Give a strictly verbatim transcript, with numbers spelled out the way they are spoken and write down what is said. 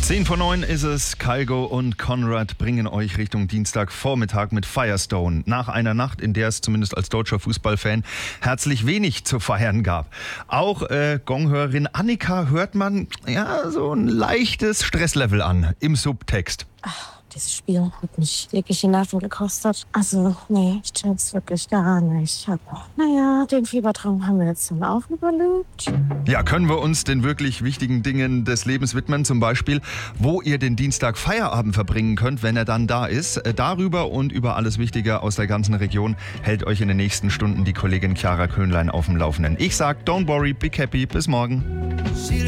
Zehn vor neun ist es. Kygo und Konrad bringen euch Richtung Dienstagvormittag mit Firestone. Nach einer Nacht, in der es zumindest als deutscher Fußballfan herzlich wenig zu feiern gab. Auch äh, Gonghörerin Annika hört man ja so ein leichtes Stresslevel an im Subtext. Ach, dieses Spiel hat mich wirklich die Nerven gekostet. Also, nee, ich check's wirklich gar nicht. Aber, naja, den Fiebertraum haben wir jetzt dann auch überlebt. Ja, können wir uns den wirklich wichtigen Dingen des Lebens widmen, zum Beispiel, wo ihr den Dienstag Feierabend verbringen könnt, wenn er dann da ist. Darüber und über alles Wichtige aus der ganzen Region hält euch in den nächsten Stunden die Kollegin Chiara Köhnlein auf dem Laufenden. Ich sag, don't worry, be happy, bis morgen.